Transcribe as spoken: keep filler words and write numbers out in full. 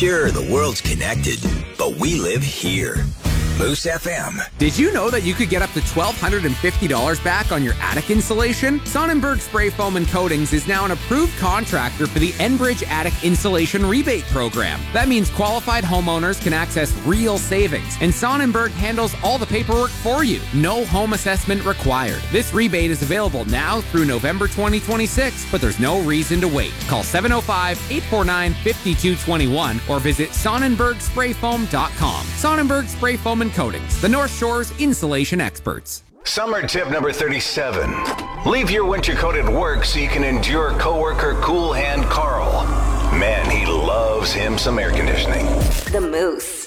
Sure, the world's connected, but we live here. Moose F M. Did you know that you could get up to one thousand two hundred fifty dollars back on your attic insulation? Sonnenberg Spray Foam and Coatings is now an approved contractor for the Enbridge Attic Insulation Rebate Program. That means qualified homeowners can access real savings, and Sonnenberg handles all the paperwork for you. No home assessment required. This rebate is available now through November twenty twenty-six, but there's no reason to wait. Call seven oh five, eight four nine, five two two one or visit sonnenberg spray foam dot com. Sonnenberg Spray Foam and Coatings, the North Shore's insulation experts. Summer tip number thirty-seven. Leave your winter coat at work so you can endure coworker Cool Hand Carl. Man, he loves him some air conditioning. The Moose.